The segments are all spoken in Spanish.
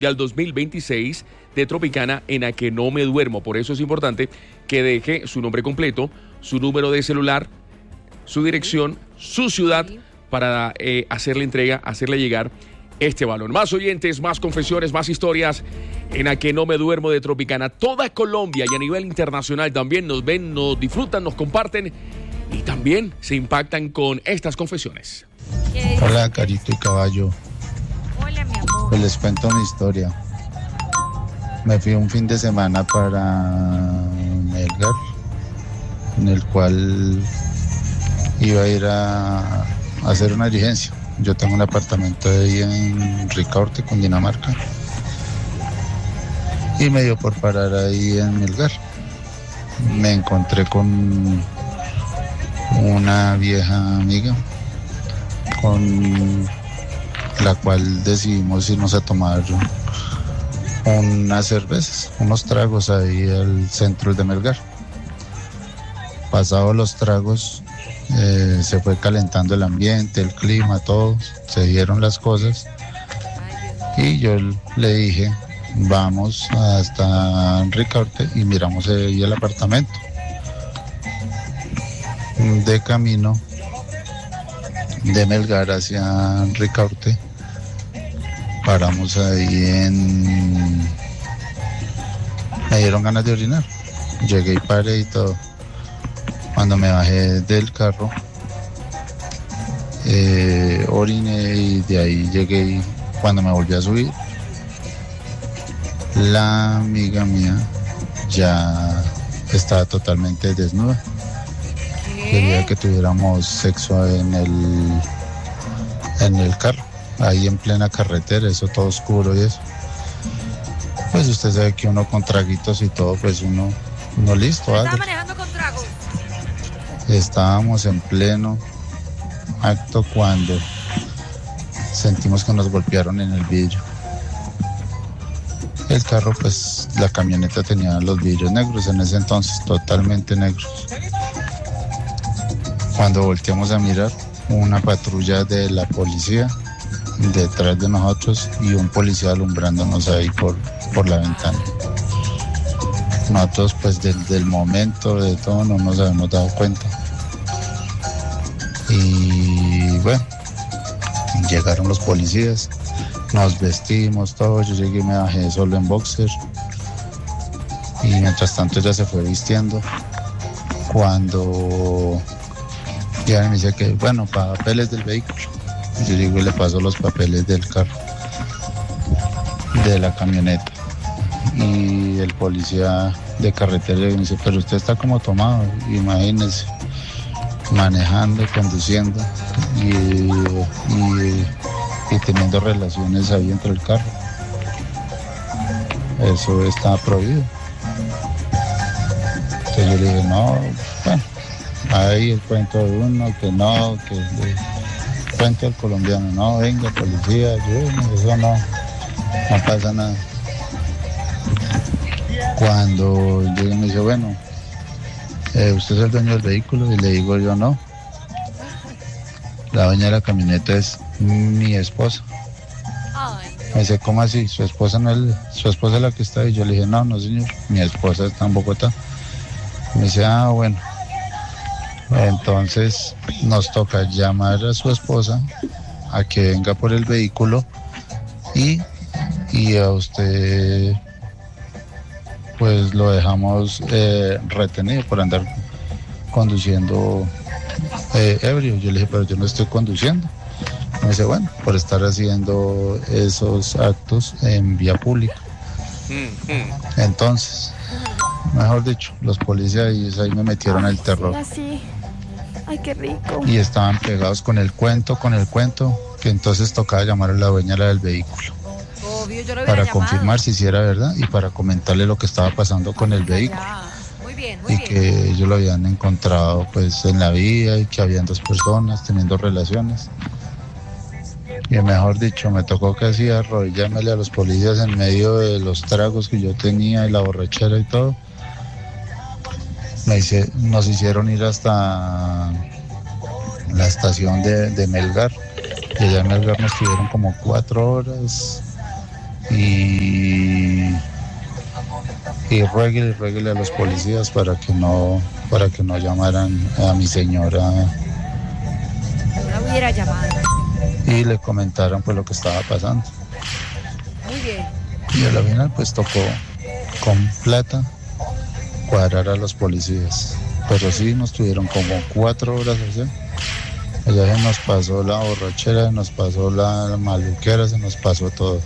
al 2026 de Tropicana en la que no me duermo. Por eso es importante que deje su nombre completo, su número de celular, su dirección, su ciudad para hacerle entrega, hacerle llegar este balón. Más oyentes, más confesiones, más historias en la que no me duermo de Tropicana. Toda Colombia y a nivel internacional también nos ven, nos disfrutan, nos comparten y también se impactan con estas confesiones. Hola, Carito y Caballo. Hola, mi amor. Pues les cuento una historia. Me fui un fin de semana para Melgar, en el cual iba a ir a hacer una diligencia. Yo tengo un apartamento ahí en Ricaurte, Cundinamarca, y me dio por parar ahí en Melgar. Me encontré con una vieja amiga con la cual decidimos irnos a tomar unas cervezas, unos tragos ahí al centro de Melgar. Pasados los tragos, se fue calentando el ambiente, el clima, todo, se dieron las cosas y yo le dije, vamos hasta Ricaurte y miramos ahí el apartamento. De camino de Melgar hacia Ricaurte, paramos ahí me dieron ganas de orinar. Llegué y paré y todo. Cuando me bajé del carro, oriné y de ahí llegué y cuando me volví a subir, la amiga mía ya estaba totalmente desnuda. Quería que tuviéramos sexo en el carro, ahí en plena carretera, eso todo oscuro y eso. Pues usted sabe que uno con traguitos y todo, pues uno listo. ¿Estaba manejando con tragos? Estábamos en pleno acto cuando sentimos que nos golpearon en el vidrio. El carro, pues la camioneta tenía los vidrios negros en ese entonces, totalmente negros. Cuando volteamos a mirar, una patrulla de la policía detrás de nosotros y un policía alumbrándonos ahí por la ventana. Nosotros pues del momento de todo no nos habíamos dado cuenta. Y bueno, llegaron los policías, nos vestimos todo, yo llegué y me bajé solo en boxer y mientras tanto ella se fue vistiendo. Cuando ya me dice que bueno, papeles del vehículo, yo llego y le paso los papeles del carro, de la camioneta, y el policía de carretera me dice, pero usted está como tomado, imagínese, manejando, conduciendo y teniendo relaciones ahí dentro del carro. Eso está prohibido. Entonces yo le dije, no, bueno, ahí el cuento de uno, que no, que el cuento del colombiano, no, venga, policía, ayúdenme, eso no pasa nada. Cuando llega y me dice, bueno, ¿usted es el dueño del vehículo? Y le digo yo, no. La dueña de la camioneta es mi esposa. Me dice, ¿cómo así? ¿Su esposa no es su esposa la que está ahí? Yo le dije, no señor, mi esposa está en Bogotá. Me dice, bueno. Entonces nos toca llamar a su esposa a que venga por el vehículo y a usted pues lo dejamos retenido por andar conduciendo ebrio. Yo le dije, pero yo no estoy conduciendo. Me dice, bueno, por estar haciendo esos actos en vía pública. Entonces, mejor dicho, los policías ahí me metieron el terror. Así. Ay, qué rico. Y estaban pegados con el cuento, que entonces tocaba llamar a la dueña del vehículo. Obvio, yo lo para llamado. confirmar si sí era verdad y para comentarle lo que estaba pasando con el vehículo. Muy bien. Que ellos lo habían encontrado pues en la vía y que habían dos personas teniendo relaciones. Y mejor dicho, me tocó casi arrodillármele a los policías en medio de los tragos que yo tenía y la borrachera y todo. Nos hicieron ir hasta la estación de Melgar. Y allá en Melgar nos tuvieron como 4 horas y ruéguele a los policías para que no llamaran a mi señora No la hubiera llamado. y le comentaran pues lo que estaba pasando. Muy bien. Y a la final pues tocó con plata cuadrar a los policías. Pero sí nos tuvieron como 4 horas allá. Allá se nos pasó la borrachera, se nos pasó la maluquera, se nos pasó todo.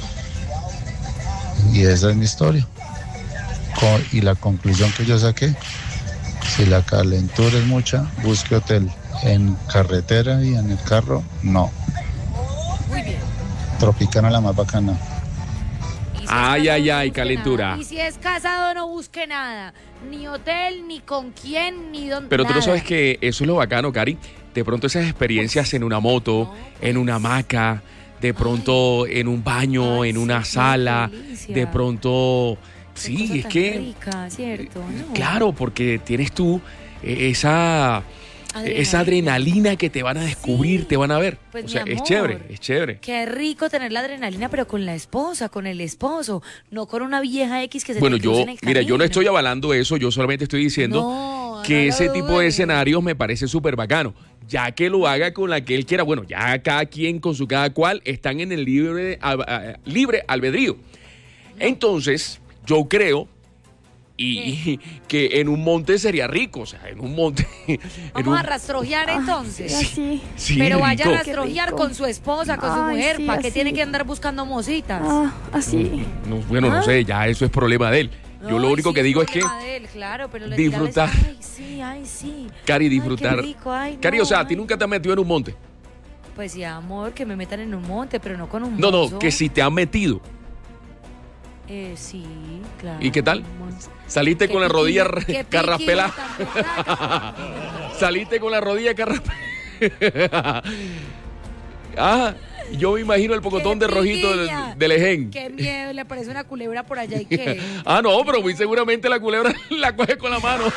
Y esa es mi historia. Y la conclusión que yo saqué, si la calentura es mucha, busque hotel. En carretera y en el carro, no. Muy bien. Tropicana la más bacana. Y si es Ay, casado, ay, no ay, busque calentura. nada. Y si es casado, no busque nada. Ni hotel, ni con quién, ni dónde. Pero tú no nada. sabes que eso es lo bacano, Cari. De pronto esas experiencias en una moto, en una hamaca, de pronto en un baño, Ay, en una sí, qué sala, delicia. de pronto... Qué Sí, cosa es tan que... rica, ¿cierto? ¿No? Claro, porque tienes tú esa adrenalina que te van a descubrir, Sí. te van a ver. Pues, O sea, mi es amor. chévere, es chévere. Qué rico tener la adrenalina, pero con la esposa, con el esposo, no con una vieja X que se Bueno, te cruce yo, en el mira, yo no camino. estoy avalando eso, yo solamente estoy diciendo No, que no lo ese tipo de dudes. escenarios me parece súper bacano. Ya que lo haga con la que él quiera, bueno, ya cada quien con su cada cual están en el libre albedrío. Entonces, yo creo que en un monte sería rico, o sea, en un monte... Vamos a rastrojear entonces. Así. Sí, Pero vaya a rico. rastrojear Qué rico. con su esposa, con su Ay, mujer, sí, ¿para qué así. tiene que andar buscando mositas? Así. No, bueno, no sé, ya eso es problema de él. Yo lo Ay, único sí, que digo es que, problema de él, claro, pero disfrutar. Ay, sí. Cari, Ay, qué disfrutar. rico, ay, no, Cari, o sea, ¿a ti ay, nunca te no. has metido en un monte? Pues sí, amor, que me metan en un monte, pero no con un No, mozo. no, que si te han metido. Sí, claro. ¿Y qué tal? amor. Saliste Qué con la piqui- rodilla qué piqui carraspelada. tan berraca. Saliste con la rodilla carraspelada. Ah, yo me imagino el pocotón Qué de rojito piquiña. del ején. Qué miedo, le aparece una culebra por allá y qué. Ah, no, pero muy seguramente la culebra la coge con la mano.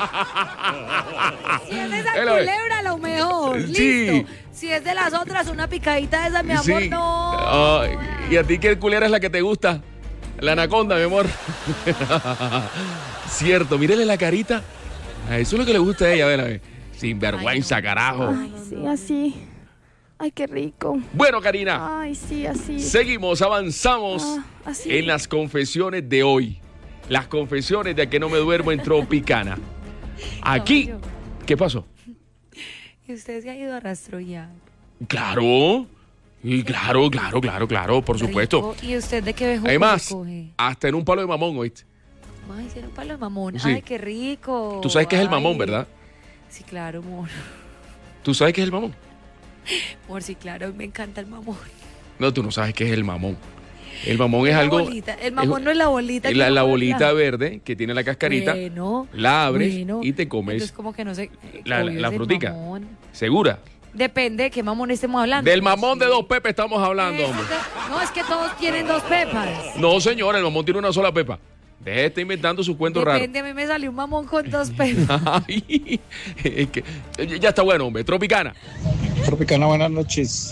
Si es de esa Él lo ve. culebra, lo mejor. Sí. Listo. Si es de las otras, una picadita de esa, mi amor, Sí. no. Ah, ¿y a ti qué culebra es la que te gusta? La anaconda, mi amor. Cierto, mírele la carita. Ah, eso es lo que le gusta a ella, a ver. Sin vergüenza, Ay, no. carajo. Ay, sí, así. Ay, qué rico. Bueno, Karina, Ay, sí, así. seguimos, avanzamos Así. en las confesiones de hoy. Las confesiones de A Que No Me Duermo en Tropicana. Aquí, Caballo. ¿qué pasó? Y usted se ha ido a rastrojear. Claro, y claro, por supuesto. Rico. ¿Y usted de qué vejo Además, coge? hasta en un palo de mamón, ¿oíste? Ay, hicieron palo de mamón. Sí. Ay, qué rico. Tú sabes qué es el mamón, Ay. ¿verdad? Sí, claro, amor. ¿Tú sabes qué es el mamón? Amor, sí, claro, me encanta el mamón. No, tú no sabes qué es el mamón. El mamón es La algo... bolita. El mamón no es la bolita. Es que la uno bolita compra. verde que tiene la cascarita. Bueno, La abres bueno. y te comes. Entonces, como que no sé. La obvio, es el frutica. mamón. ¿Segura? Depende de qué mamón estemos hablando. Del pero mamón de sí. 2 pepas estamos hablando, Eso hombre. No, es que todos tienen 2 pepas. No, señor, el mamón tiene una sola pepa. Deje de estar inventando sus cuentos raros. Depende, a mí me salió un mamón con 2 pepas. Ay, es que ya está bueno, hombre. Tropicana. Tropicana, buenas noches.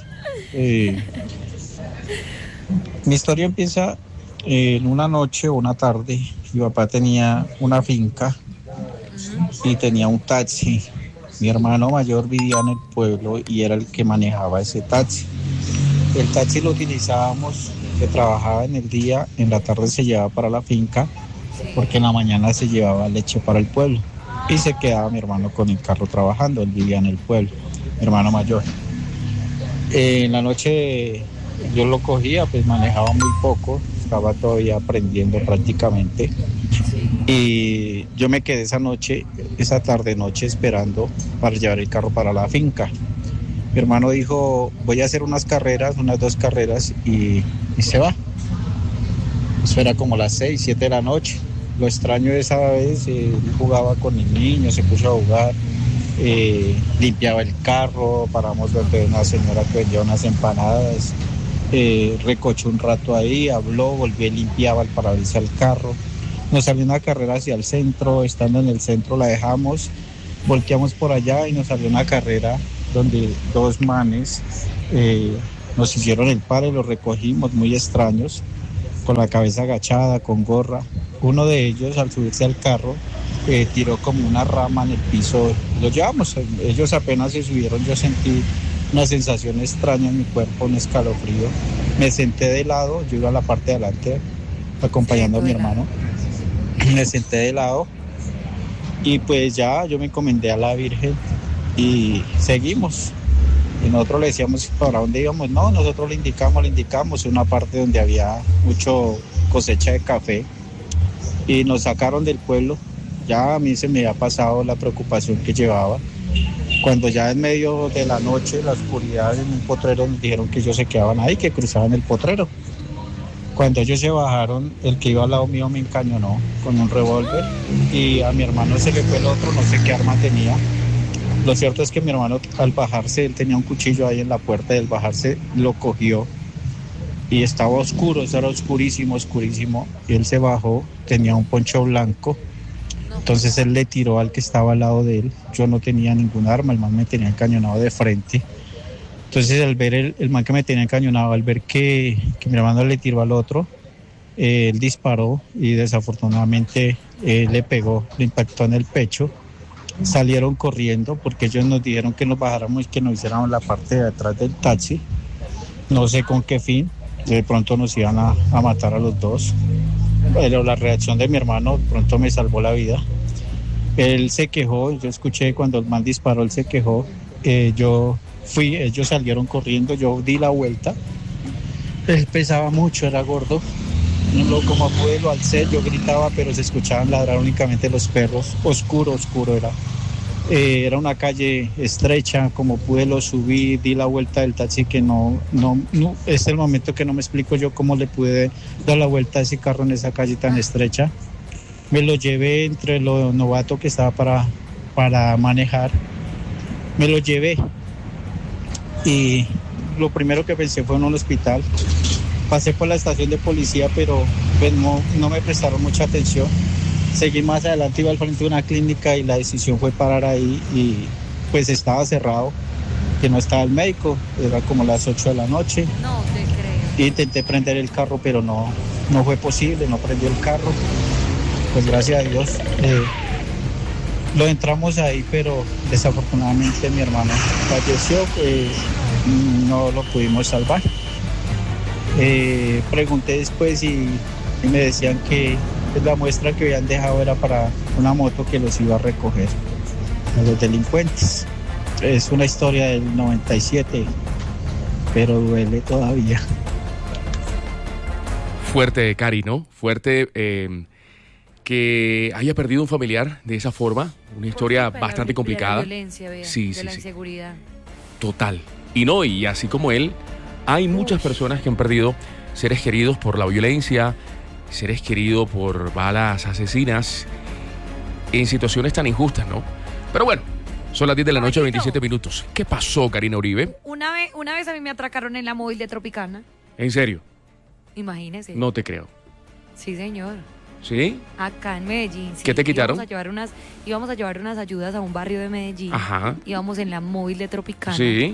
Mi historia empieza en una noche o una tarde. Mi papá tenía una finca y tenía un taxi. Mi hermano mayor vivía en el pueblo y era el que manejaba ese taxi. El taxi lo utilizábamos, que trabajaba en el día, en la tarde se llevaba para la finca, porque en la mañana se llevaba leche para el pueblo. Y se quedaba mi hermano con el carro trabajando, él vivía en el pueblo, mi hermano mayor. En la noche yo lo cogía, pues manejaba muy poco, estaba todavía aprendiendo prácticamente. Y yo me quedé esa tarde-noche esperando para llevar el carro para la finca. Mi hermano dijo, voy a hacer unas 2 carreras y se va. Eso era como las 6, 7 de la noche. Lo extraño de esa vez, él jugaba con el niño, se puso a jugar, limpiaba el carro, paramos donde una señora que vendía unas empanadas, recochó un rato ahí, habló, volvió y limpiaba el parabrisas del carro. Nos salió una carrera hacia el centro, estando en el centro la dejamos, volteamos por allá y nos salió una carrera donde 2 manes nos hicieron el paro y los recogimos, muy extraños. con la cabeza agachada, con gorra. Uno de ellos, al subirse al carro, tiró como una rama en el piso. Lo llevamos, ellos apenas se subieron, yo sentí una sensación extraña en mi cuerpo, un escalofrío. Me senté de lado, yo iba a la parte de adelante acompañando a mi hermano. Me senté de lado y pues ya yo me encomendé a la Virgen y seguimos. Y nosotros le decíamos para dónde íbamos. No, nosotros le indicamos una parte donde había mucho cosecha de café y nos sacaron del pueblo. Ya a mí se me había pasado la preocupación que llevaba. Cuando ya en medio de la noche, la oscuridad, en un potrero, nos dijeron que ellos se quedaban ahí, que cruzaban el potrero. Cuando ellos se bajaron, el que iba al lado mío me encañonó con un revólver y a mi hermano se le fue el otro, no sé qué arma tenía. Lo cierto es que mi hermano, al bajarse, él tenía un cuchillo ahí en la puerta, y al bajarse lo cogió y estaba oscuro, eso era oscurísimo, y él se bajó, tenía un poncho blanco. Entonces él le tiró al que estaba al lado de él. Yo no tenía ningún arma, el man me tenía encañonado de frente. Entonces al ver el man que me tenía encañonado, al ver que mi hermano le tiró al otro, él disparó y desafortunadamente le pegó, le impactó en el pecho. Salieron corriendo porque ellos nos dijeron que nos bajáramos y que nos hiciéramos la parte de atrás del taxi. No sé con qué fin, de pronto nos iban a matar a los dos. Pero la reacción de mi hermano pronto me salvó la vida. Él se quejó, yo escuché cuando el man disparó, él se quejó. Yo fui, ellos salieron corriendo, yo di la vuelta. Él pesaba mucho, era gordo. Como pude lo alcé, yo gritaba, pero se escuchaban ladrar únicamente los perros. Oscuro era. Era una calle estrecha, como pude lo subí, di la vuelta del taxi que no, es el momento que no me explico yo cómo le pude dar la vuelta a ese carro en esa calle tan estrecha. Me lo llevé entre lo novato que estaba para manejar, me lo llevé y lo primero que pensé fue en un hospital. Pasé por la estación de policía, pero pues, no me prestaron mucha atención. Seguí más adelante, iba al frente de una clínica y la decisión fue parar ahí y pues estaba cerrado, que no estaba el médico, era como las 8 de la noche. No te creo. Intenté prender el carro, pero no fue posible, no prendió el carro. Pues gracias a Dios lo entramos ahí, pero desafortunadamente mi hermano falleció, no lo pudimos salvar. Pregunté después y me decían que la muestra que habían dejado era para una moto que los iba a recoger a los delincuentes. Es una historia del 97, pero duele todavía. Fuerte, Cari, ¿no? Fuerte que haya perdido un familiar de esa forma. Una historia bastante complicada. De la violencia, vea, sí, de la sí. inseguridad. Total. Y así como él, hay muchas personas que han perdido seres queridos por la violencia, seres queridos por balas asesinas, en situaciones tan injustas, ¿no? Pero bueno, son las 10 de la noche, 27 minutos. ¿Qué pasó, Karina Uribe? Una vez a mí me atracaron en la móvil de Tropicana. ¿En serio? Imagínese. No te creo. Sí, señor. ¿Sí? Acá en Medellín. Sí. ¿Qué te quitaron? Íbamos a llevar unas ayudas a un barrio de Medellín. Ajá. Íbamos en la móvil de Tropicana. Sí.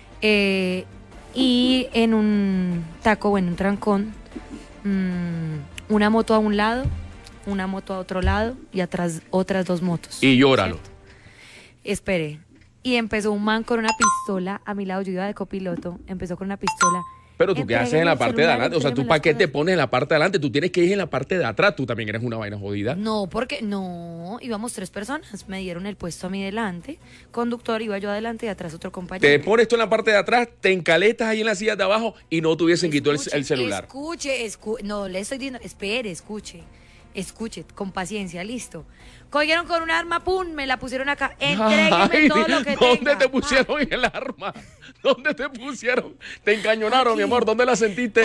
Y en un taco, en un trancón, una moto a un lado, una moto a otro lado y atrás otras dos motos. Y llóralo. ¿Cierto? Espere. Y empezó un man con una pistola a mi lado, yo iba de copiloto, empezó con una pistola. Pero tú qué haces en la parte de adelante, o sea, tú para qué te pones en la parte de adelante, tú tienes que ir en la parte de atrás, tú también eres una vaina jodida. No, porque no, íbamos 3 personas, me dieron el puesto a mí delante, conductor, iba yo adelante y atrás otro compañero. Te pones tú en la parte de atrás, te encaletas ahí en la silla de abajo y no te hubiesen quitado el celular. Escuche, no, le estoy diciendo, espere, escuche, con paciencia, listo. Cogieron con un arma, pum, me la pusieron acá, entrégueme todo lo que ¿Dónde tenga. te pusieron el arma? ¿Dónde te pusieron? Te encañonaron, mi amor, ¿dónde la sentiste?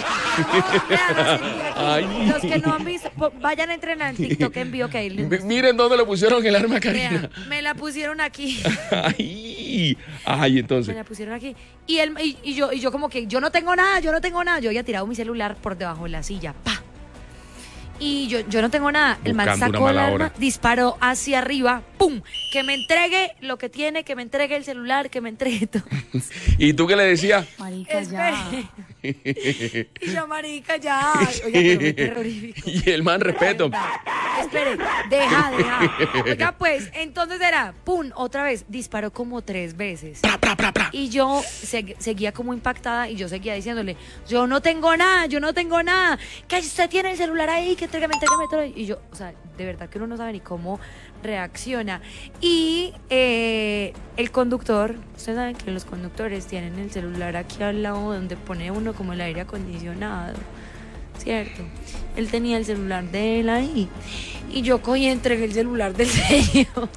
Ay. Los que no han visto, vayan a entrenar en TikTok en vivo que ahí les muestro. Miren dónde le pusieron el arma, Karina. Vea, me la pusieron aquí. Ay, entonces. Me la pusieron aquí. Y yo como que, yo no tengo nada. Yo había tirado mi celular por debajo de la silla. ¡Pa! Y yo no tengo nada. El man Buscando una sacó el mala arma, hora. disparó hacia arriba, ¡pum! Que me entregue lo que tiene, que me entregue el celular, que me entregue todo. ¿Y tú qué le decías? Marica, ya. Espere. Y yo, marica, ya. Oiga, pero muy terrorífico. Y el man, respeto. Espere, deja. Oiga, pues, entonces era, ¡pum! Otra vez, disparó como 3 veces. Y yo seguía como impactada y yo seguía diciéndole, yo no tengo nada. Que usted tiene el celular ahí, que entrégame todo. Y yo, o sea, de verdad que uno no sabe ni cómo reacciona. Y el conductor, ustedes saben que los conductores tienen el celular aquí al lado donde pone uno como el aire acondicionado, ¿cierto? Él tenía el celular de él ahí y yo cogí y entregué el celular del señor.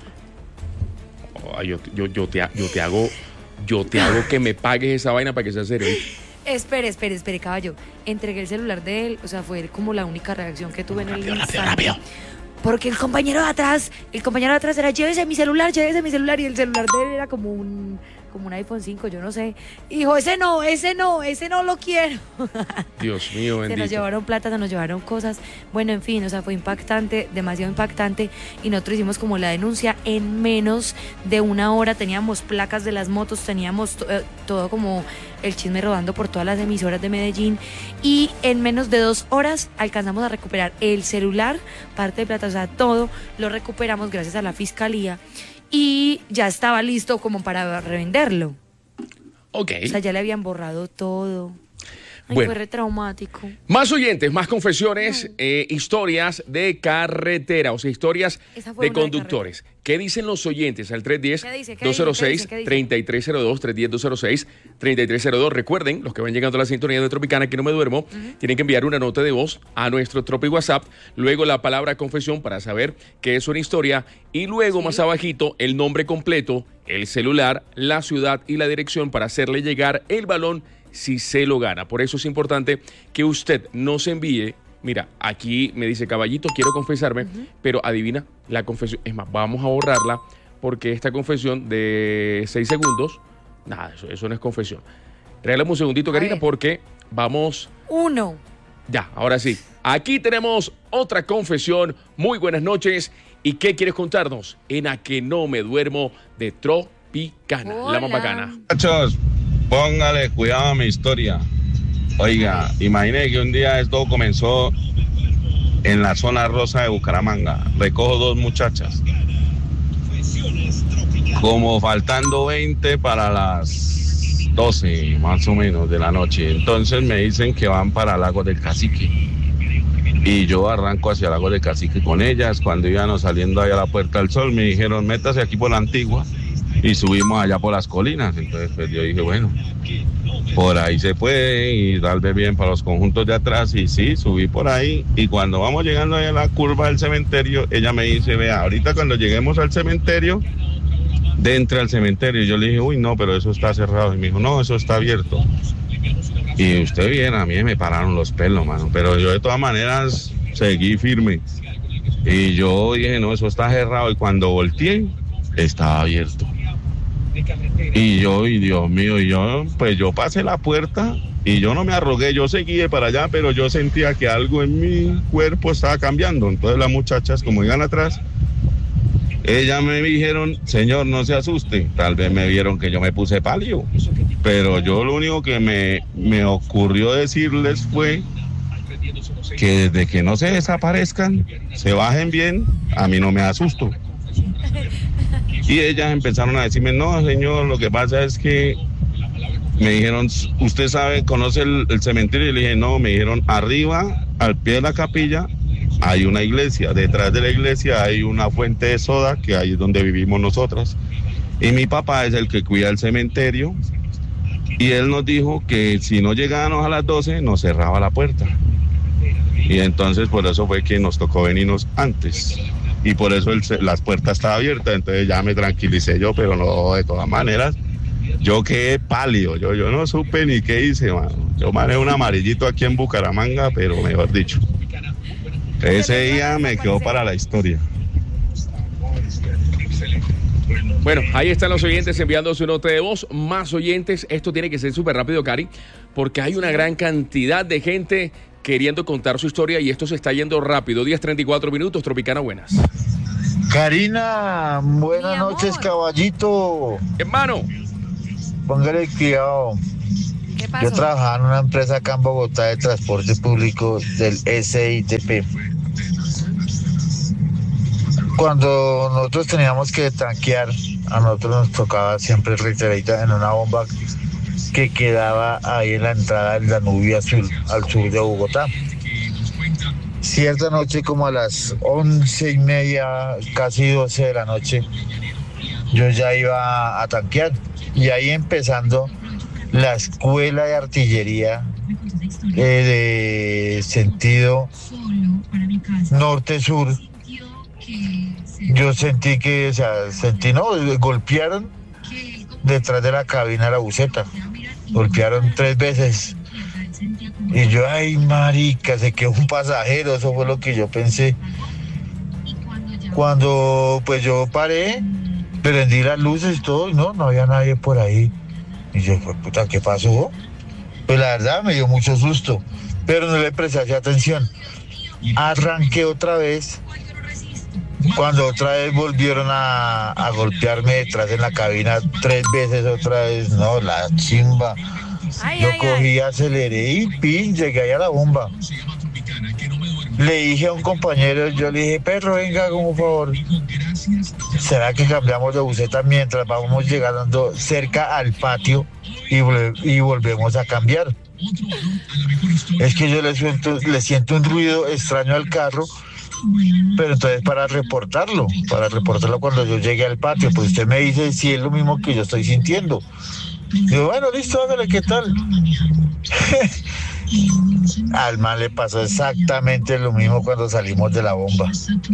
Ay, yo te hago que me pagues esa vaina para que sea serio. Espere, caballo. Entregué el celular de él, o sea, fue como la única reacción que tuve en el instante. Rápido. Porque el compañero de atrás era, llévese mi celular, y el celular de él era como un iPhone 5, yo no sé. Y dijo, ese no lo quiero. Dios mío, bendito. Se nos llevaron plata, se nos llevaron cosas. Bueno, en fin, o sea, fue impactante, demasiado impactante. Y nosotros hicimos como la denuncia en menos de 1 hora. Teníamos placas de las motos, teníamos todo como el chisme rodando por todas las emisoras de Medellín. Y en menos de 2 horas alcanzamos a recuperar el celular, parte de plata, o sea, todo lo recuperamos gracias a la fiscalía. Y ya estaba listo como para revenderlo. Ok. O sea, ya le habían borrado todo. Ay, Bueno. fue re traumático. Más oyentes, más confesiones, historias de carretera, o sea, historias Esa fue de una de conductores. ¿Qué dicen los oyentes? Al ¿Qué dice? ¿Qué dice? ¿Qué dice? 206-3302, 310-206-3302. Recuerden, los que van llegando a la sintonía de Tropicana, que no me duermo, tienen que enviar una nota de voz a nuestro Tropi WhatsApp, luego la palabra confesión para saber qué es una historia, y luego más abajito el nombre completo, el celular, la ciudad y la dirección para hacerle llegar el balón si se lo gana. Por eso es importante que usted no se envíe. Mira, aquí me dice Caballito, quiero confesarme, pero adivina, la confesión, es más, vamos a borrarla porque esta confesión de 6 segundos, nada, eso no es confesión. Regálame un segundito, Karina, ver. porque vamos... 1. Ya, ahora sí. Aquí tenemos otra confesión. Muy buenas noches. ¿Y qué quieres contarnos? En A Que No Me Duermo de Tropicana, la más Hola. bacana. Muchachos, póngale cuidado a mi historia. Oiga, imagine que un día esto comenzó en la zona rosa de Bucaramanga. Recojo 2 muchachas. Como faltando 20 para las 12 más o menos de la noche. Entonces me dicen que van para Lago del Cacique. Y yo arranco hacia Lago del Cacique con ellas. Cuando íbamos saliendo ahí a la Puerta del Sol, me dijeron, métase aquí por la Antigua. Y subimos allá por las colinas. Entonces pues yo dije, bueno, por ahí se puede y tal vez bien para los conjuntos de atrás. Y sí, subí por ahí. Y cuando vamos llegando ahí a la curva del cementerio, ella me dice, vea, ahorita cuando lleguemos al cementerio, de entre al cementerio. Yo le dije, uy, no, pero eso está cerrado. Y me dijo, no, eso está abierto. Y usted viene, a mí me pararon los pelos, mano. Pero yo de todas maneras seguí firme. Y yo dije, no, eso está cerrado. Y cuando volteé, estaba abierto. Y yo, y Dios mío, pues yo pasé la puerta y yo no me arrogué, yo seguí de para allá, pero yo sentía que algo en mi cuerpo estaba cambiando. Entonces las muchachas, como iban atrás, ellas me dijeron, señor, no se asuste. Tal vez me vieron que yo me puse pálido, pero yo lo único que me ocurrió decirles fue que desde que no se desaparezcan, se bajen bien, a mí no me asusto. Y ellas empezaron a decirme, no, señor, lo que pasa es que me dijeron, ¿usted sabe, conoce el cementerio? Y le dije, no, me dijeron, arriba, al pie de la capilla, hay una iglesia. Detrás de la iglesia hay una fuente de soda, que ahí es donde vivimos nosotras. Y mi papá es el que cuida el cementerio. Y él nos dijo que si no llegábamos a las 12, nos cerraba la puerta. Y entonces por eso fue que nos tocó venirnos antes. Y por eso las puertas estaban abiertas, entonces ya me tranquilicé yo, pero no, de todas maneras, yo quedé pálido, yo no supe ni qué hice, mano. Yo manejo un amarillito aquí en Bucaramanga, pero mejor dicho, ese día me quedó para la historia. Bueno, ahí están los oyentes enviando su nota de voz. Más oyentes, esto tiene que ser súper rápido, Cari, porque hay una gran cantidad de gente queriendo contar su historia y esto se está yendo rápido. 10:34 minutos, Tropicana, buenas. Karina, buenas Mi amor. noches, caballito. Hermano, Póngale cuidado. ¿Qué Yo pasó? trabajaba en una empresa acá en Bogotá de transporte público del SITP. Cuando nosotros teníamos que tanquear, a nosotros nos tocaba siempre reiterita en una bomba que quedaba ahí en la entrada del Danubio Azul, al sur de Bogotá. Cierta noche, como a las 11:30, casi 12 de la noche, yo ya iba a tanquear. Y ahí empezando la escuela de artillería de sentido norte-sur. Yo sentí que, golpearon detrás de la cabina de la buseta. Golpearon 3 veces. Y yo, ay, marica, se quedó un pasajero, eso fue lo que yo pensé. Cuando pues yo paré, prendí las luces y todo, y no había nadie por ahí. Y yo, pues, puta, ¿qué pasó? Pues la verdad me dio mucho susto, pero no le presté atención. Arranqué otra vez, cuando otra vez volvieron a golpearme detrás en la cabina 3 veces otra vez, no, la chimba. Ay, Yo ay, cogí, aceleré y pin, llegué ahí a la bomba. Le dije a un compañero, yo le dije, perro, venga, como favor. ¿Será que cambiamos de buseta mientras vamos llegando cerca al patio y volvemos a cambiar? Es que yo le siento un ruido extraño al carro, pero entonces para reportarlo cuando yo llegue al patio, pues usted me dice si es lo mismo que yo estoy sintiendo. Digo, bueno, listo, hágale, ¿qué tal? Al man le pasó exactamente lo mismo cuando salimos de la bomba.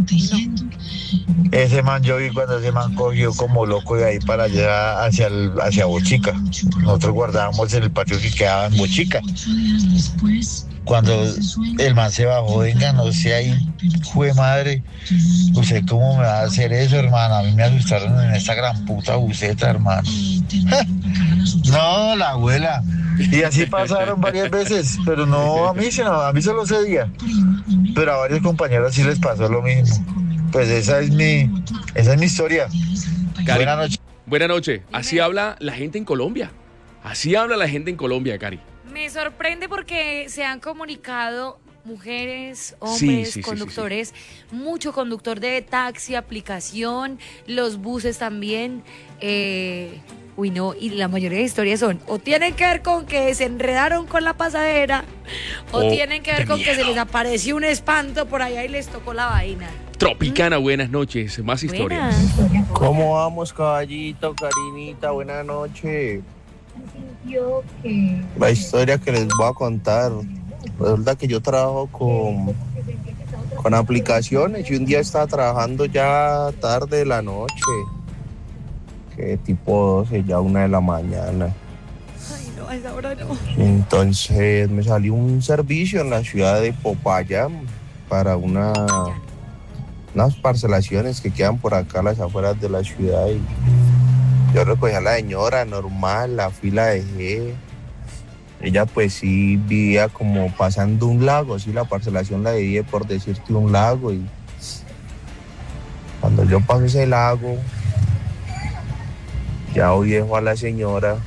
Ese man, yo vi cuando ese man cogió como loco de ahí para allá hacia Bochica. Nosotros guardábamos en el patio que quedaba en Bochica. Cuando el man se bajó, venga, no sé ahí, jue madre, ¿usted cómo me va a hacer eso, hermano? A mí me asustaron en esta gran puta buseta, hermano. No, la abuela. Y así pasaron varias veces, pero no a mí, sino a mí solo ese día. Pero a varios compañeros sí les pasó lo mismo. Pues esa es mi historia. Cari, Buenas noches. buenas noches. Así habla la gente en Colombia. Así habla la gente en Colombia, Cari. Me sorprende porque se han comunicado mujeres, hombres, Sí. conductores, mucho conductor de taxi, aplicación, los buses también. Uy, no, y la mayoría de historias son o tienen que ver con que se enredaron con la pasajera o tienen que ver con que se les apareció un espanto por allá y les tocó la vaina. Tropicana, buenas noches. Más historias. Buenas. ¿Cómo vamos, caballito, Karinita? Buenas noches. La historia que les voy a contar. Resulta que yo trabajo con aplicaciones y un día estaba trabajando ya tarde de la noche. Que tipo 12, ya 1 de la mañana. Ay, no, a esa hora no. Entonces me salió un servicio en la ciudad de Popayán para unas parcelaciones que quedan por acá a las afueras de la ciudad. Y yo recogí a la señora normal, la fui, la dejé. Ella pues sí vivía como pasando un lago, sí, la parcelación la divide por decirte un lago. Y cuando yo paso ese lago, ya hoy dejo a la señora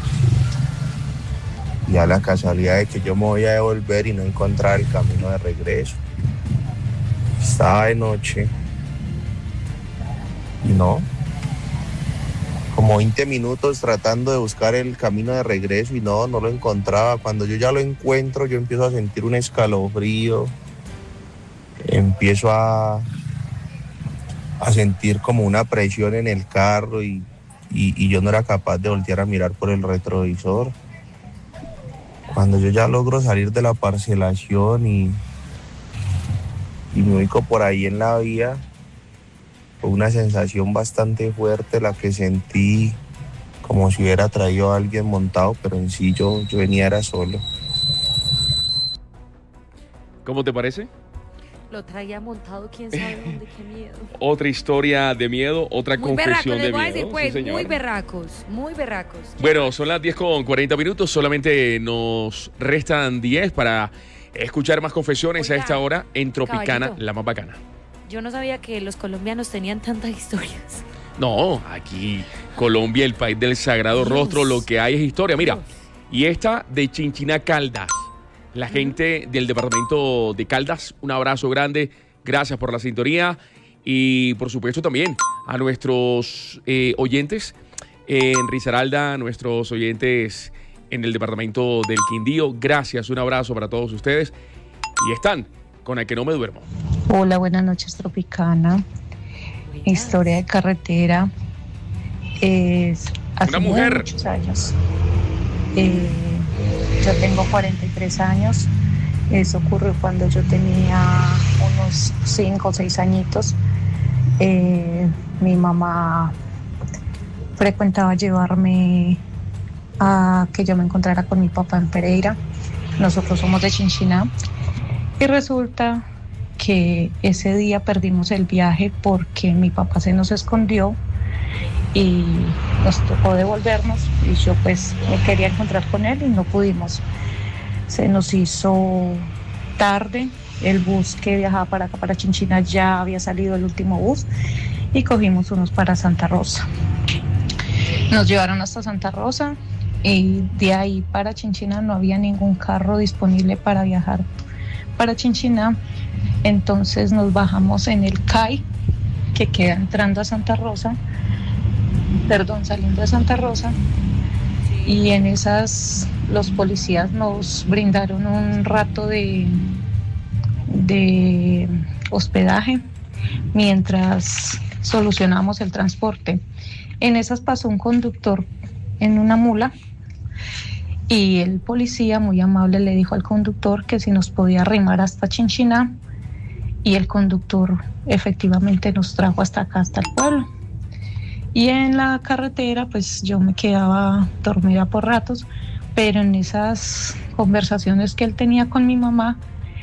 y a la casualidad de que yo me voy a devolver y no encontrar el camino de regreso. Estaba de noche y no, como 20 minutos tratando de buscar el camino de regreso y no lo encontraba. Cuando yo ya lo encuentro, yo empiezo a sentir un escalofrío, empiezo a sentir como una presión en el carro y yo no era capaz de voltear a mirar por el retrovisor. Cuando yo ya logro salir de la parcelación y me ubico por ahí en la vía, fue una sensación bastante fuerte la que sentí, como si hubiera traído a alguien montado, pero en sí yo venía era solo. ¿Cómo te parece? Lo traía montado, quién sabe dónde, qué miedo. Otra historia de miedo, otra Muy berracos, confesión les de voy a miedo. decir, pues, Sí, señor. muy berracos, muy berracos. Bueno, son las 10:40, solamente nos restan 10 para escuchar más confesiones a Oiga, esta hora en Tropicana, caballito. la más bacana. Yo no sabía que los colombianos tenían tantas historias. No, aquí Colombia, el país del sagrado Dios. rostro, lo que hay es historia. Mira, Dios. y esta de Chinchina Caldas, la gente del departamento de Caldas, un abrazo grande, gracias por la sintonía y por supuesto también a nuestros oyentes en Risaralda, nuestros oyentes en el departamento del Quindío, gracias, un abrazo para todos ustedes y están con El que no me duermo. Hola, buenas noches, Tropicana. Historia de carretera. Es hace Una mujer. muchos años. Yo tengo 43 años. Eso ocurrió cuando yo tenía unos 5 o 6 añitos. Mi mamá frecuentaba llevarme a que yo me encontrara con mi papá en Pereira. Nosotros somos de Chinchiná. Y resulta que ese día perdimos el viaje porque mi papá se nos escondió y nos tocó devolvernos y yo pues me quería encontrar con él y no pudimos. Se nos hizo tarde, el bus que viajaba para acá, para Chinchiná, ya había salido el último bus y cogimos unos para Santa Rosa. Nos llevaron hasta Santa Rosa y de ahí para Chinchiná no había ningún carro disponible para viajar para Chinchiná. Entonces nos bajamos en el CAI que queda entrando a Santa Rosa, saliendo de Santa Rosa, y en esas los policías nos brindaron un rato de hospedaje mientras solucionamos el transporte. En esas pasó un conductor en una mula y el policía muy amable le dijo al conductor que si nos podía arrimar hasta Chinchiná, y el conductor efectivamente nos trajo hasta acá, hasta el pueblo. Y en la carretera pues yo me quedaba dormida por ratos, pero en esas conversaciones que él tenía con mi mamá,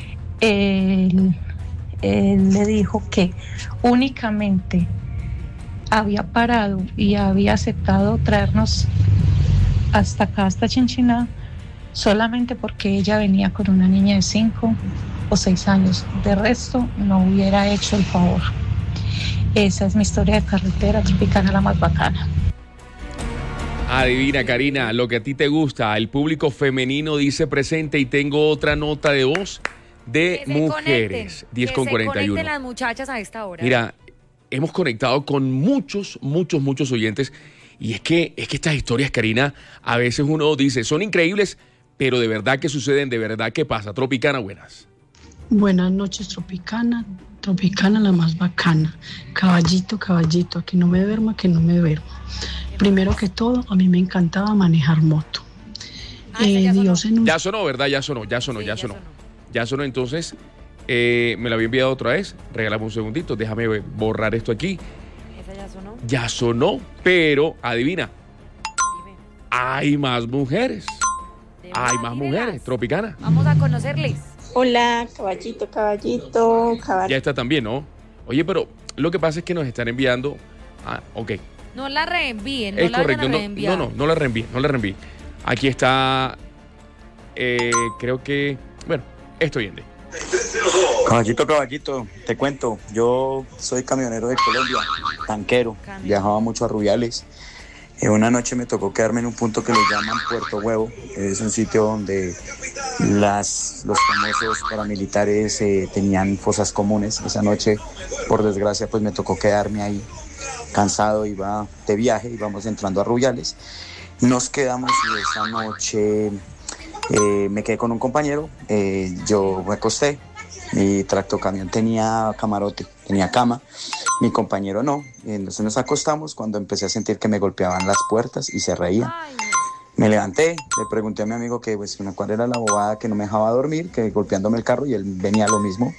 él le dijo que únicamente había parado y había aceptado traernos hasta acá, hasta Chinchiná, solamente porque ella venía con una niña de 5 o 6 años. De resto, no hubiera hecho el favor. Esa es mi historia de carretera Tropicana, la más bacana. Adivina, Karina, lo que a ti te gusta. El público femenino dice presente y tengo otra nota de voz de Que se mujeres. conecten, 10 con que 41. se conecten las muchachas a esta hora. Mira, hemos conectado con muchos oyentes y es que estas historias, Karina, a veces uno dice, son increíbles, pero de verdad que suceden, de verdad que pasa. Tropicana, buenas. Buenas noches, Tropicana la más bacana. Caballito, que no me duerma, que no me duermo. Primero que todo, a mí me encantaba manejar moto. Ya sonó, ¿verdad? Ya sonó. Ya sonó, entonces, me la había enviado otra vez. Regálame un segundito, déjame borrar esto aquí. ¿Esa ya sonó? Ya sonó, pero adivina, hay más mujeres. Hay más mujeres, Tropicana. Vamos a conocerles. Hola, caballito. Ya está también, ¿no? Oye, pero lo que pasa es que nos están enviando. Ah, ok. No la reenvíen, no Es la correcto. vayan a reenviar. No la reenvíe. Aquí está. Creo que. Bueno, esto viene. Caballito, te cuento, yo soy camionero de Colombia, tanquero, viajaba mucho a Rubiales. Una noche me tocó quedarme en un punto que le llaman Puerto Huevo, es un sitio donde los famosos paramilitares tenían fosas comunes. Esa noche, por desgracia, pues me tocó quedarme ahí, cansado, iba de viaje, íbamos entrando a Rubiales. Nos quedamos y esa noche me quedé con un compañero, yo me acosté, mi tractocamión tenía camarote, tenía cama, mi compañero no, entonces nos acostamos cuando empecé a sentir que me golpeaban las puertas y se reían. Me levanté, le pregunté a mi amigo que pues, cuál era la bobada que no me dejaba dormir, que golpeándome el carro, y él venía lo mismo,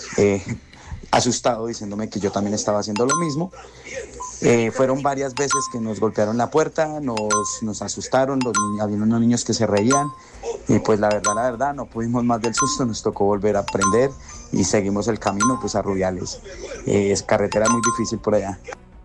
asustado, diciéndome que yo también estaba haciendo lo mismo. Fueron varias veces que nos golpearon la puerta, nos asustaron, había unos niños que se reían y pues la verdad, no pudimos más del susto, nos tocó volver a aprender y seguimos el camino pues a Rubiales. Es carretera muy difícil por allá.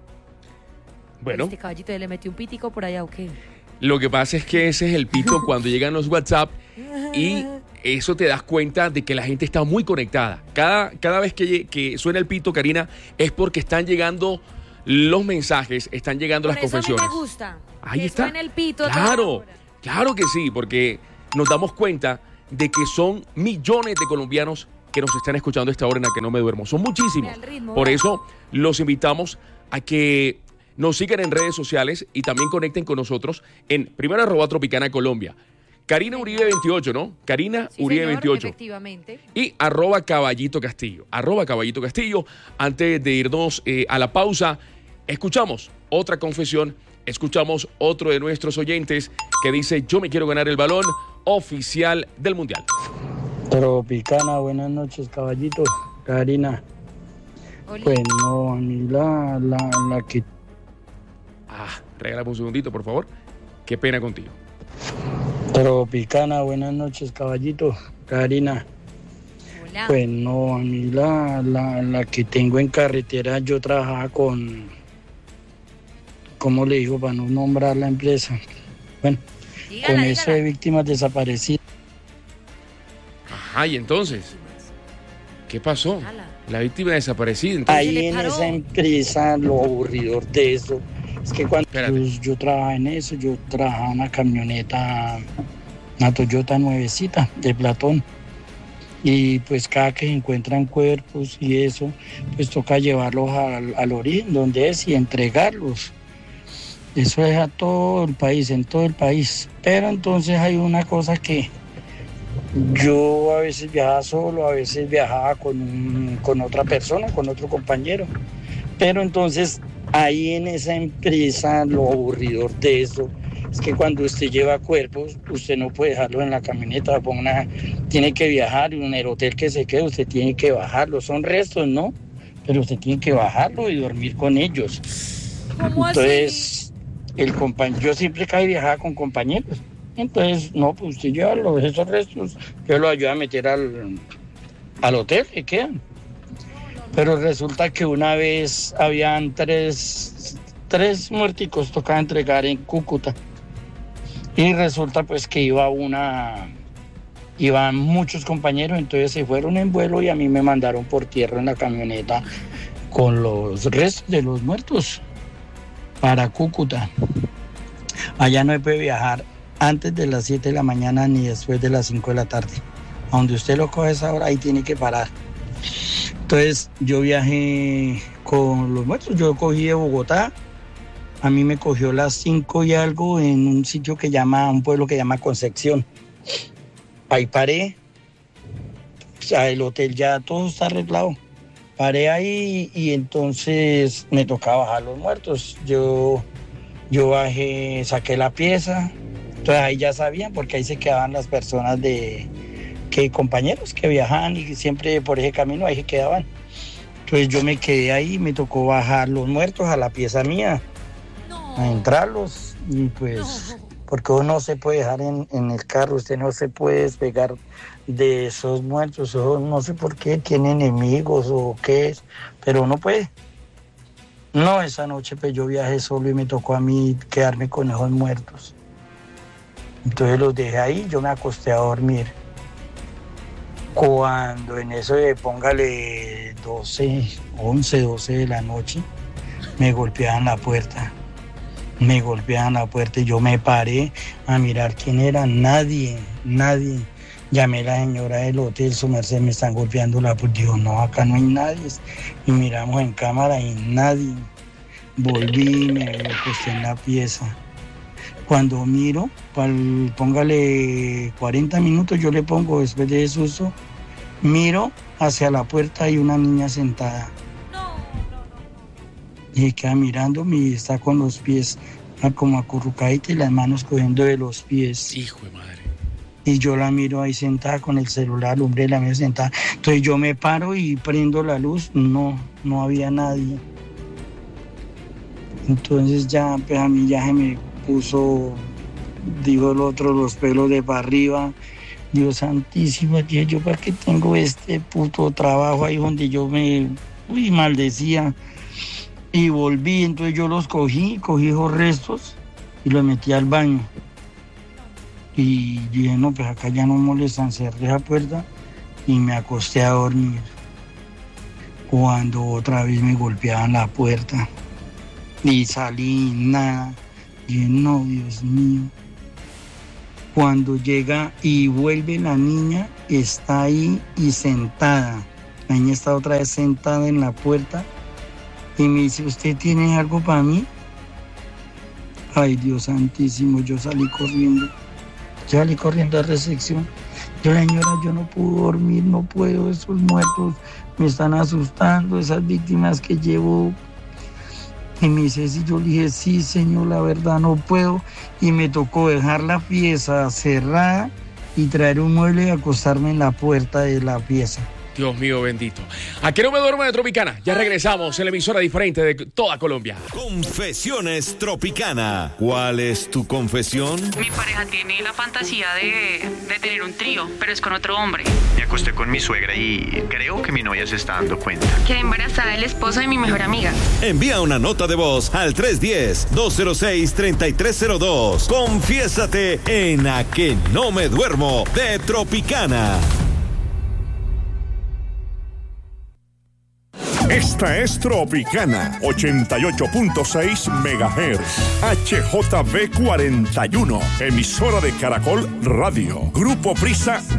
Bueno. Este caballito le metió un pítico por allá, ¿o qué? Lo que pasa es que ese es el pito cuando llegan los WhatsApp y eso te das cuenta de que la gente está muy conectada. Cada vez que suena el pito, Karina, es porque están llegando los mensajes, están llegando las confesiones. Por eso a mí me gusta. Ahí que está. suene el pito. Claro que sí, porque nos damos cuenta de que son millones de colombianos que nos están escuchando a esta hora en la que no me duermo. Son muchísimos. Por eso los invitamos a que nos sigan en redes sociales y también conecten con nosotros en primero @Tropicana Colombia. Karina Uribe 28, ¿no? Karina Uribe 28. Efectivamente. Y @Caballito Castillo. @Caballito Castillo. Antes de irnos a la pausa, escuchamos otra confesión. Escuchamos otro de nuestros oyentes que dice: yo me quiero ganar el balón oficial del Mundial. Tropicana, buenas noches, caballito. Karina. Oli. Pues no, a mí la que... Regálame un segundito, por favor. Qué pena contigo. Tropicana, buenas noches, caballito. Karina. Hola. Pues no, a mí la que tengo en carretera, yo trabajaba con... ¿Cómo le digo para no nombrar la empresa? Bueno, Dígala, con eso de víctimas desaparecidas. Ajá, y entonces, ¿qué pasó? La víctima desaparecida. Entonces, Ahí en esa empresa, lo aburridor de eso es que cuando yo trabajaba en eso, yo trabajaba en una camioneta, una Toyota nuevecita de Platón. Y pues cada que se encuentran cuerpos y eso, pues toca llevarlos al origen donde es y entregarlos. Eso es a todo el país, en todo el país. Pero entonces hay una cosa que yo a veces viajaba solo, a veces viajaba con otra persona, con otro compañero. Pero entonces ahí en esa empresa, lo aburridor de eso es que cuando usted lleva cuerpos, usted no puede dejarlo en la camioneta, tiene que viajar y en el hotel que se quede usted tiene que bajarlo. Son restos, ¿no? Pero usted tiene que bajarlo y dormir con ellos. ¿Cómo Entonces, yo siempre viajaba con compañeros. Entonces, no, pues usted lleva esos restos, yo los ayudo a meter al hotel que quedan. Pero resulta que una vez habían tres muerticos, tocaba entregar en Cúcuta. Y resulta pues que iban muchos compañeros, entonces se fueron en vuelo y a mí me mandaron por tierra en la camioneta con los restos de los muertos para Cúcuta. Allá no se puede viajar antes de las 7 de la mañana ni después de las 5 de la tarde. A donde usted lo coge a esa hora, ahí tiene que parar. Entonces yo viajé con los muertos, yo cogí de Bogotá, a mí me cogió las 5 y algo en un sitio un pueblo que llama Concepción. Ahí paré, o sea, el hotel ya todo está arreglado. Paré ahí y entonces me tocaba bajar los muertos. Yo bajé, saqué la pieza, entonces ahí ya sabían porque ahí se quedaban las personas compañeros que viajaban y siempre por ese camino ahí se quedaban. Entonces yo me quedé ahí, me tocó bajar los muertos a la pieza mía, a entrarlos y pues porque uno no se puede dejar en el carro, usted no se puede despegar de esos muertos, no sé por qué, tiene enemigos o qué es, pero no puede. No, esa noche pues yo viajé solo y me tocó a mí quedarme con esos muertos. Entonces los dejé ahí, yo me acosté a dormir. Cuando en eso de póngale 11, 12 de la noche, me golpeaban la puerta y yo me paré a mirar quién era, nadie. Llamé a la señora del hotel, su merced, me están golpeando la puerta. Digo, no, acá no hay nadie. Y miramos en cámara y nadie. Volví y me acosté en la pieza. Cuando miro, póngale 40 minutos, yo le pongo después de ese susto, miro hacia la puerta y una niña sentada. Y queda mirándome y está con los pies como acurrucadita y las manos cogiendo de los pies. Hijo de madre. Y yo la miro ahí sentada con el celular, el hombre la mira sentada. Entonces yo me paro y prendo la luz, no había nadie. Entonces ya, pues a mí ya se me puso, digo el otro, los pelos de para arriba. Dios santísimo, yo para qué tengo este puto trabajo ahí donde yo me maldecía. Y volví, entonces yo los cogí esos restos y los metí al baño. Y dije, no, pues acá ya no molestan, cerré la puerta y me acosté a dormir. Cuando otra vez me golpeaban la puerta y salí, nada. Dije, no, Dios mío. Cuando llega y vuelve la niña, está ahí y sentada. La niña está otra vez sentada en la puerta y me dice, ¿usted tiene algo para mí? Ay, Dios santísimo, yo salí corriendo a recepción. Yo, señora, yo no puedo dormir, no puedo, esos muertos me están asustando, esas víctimas que llevo. Y me dice, sí, yo le dije, sí, señor, la verdad no puedo. Y me tocó dejar la pieza cerrada y traer un mueble y acostarme en la puerta de la pieza. Dios mío bendito. ¿A qué no me duermo de Tropicana? Ya regresamos en la emisora diferente de toda Colombia. Confesiones Tropicana. ¿Cuál es tu confesión? Mi pareja tiene la fantasía de tener un trío, pero es con otro hombre. Me acosté con mi suegra y creo que mi novia se está dando cuenta. Quedé embarazada del esposo de mi mejor amiga. Envía una nota de voz al 310-206-3302. Confiésate en A que no me duermo de Tropicana. Esta es Tropicana 88.6 MHz HJB 41, emisora de Caracol Radio. Grupo Prisa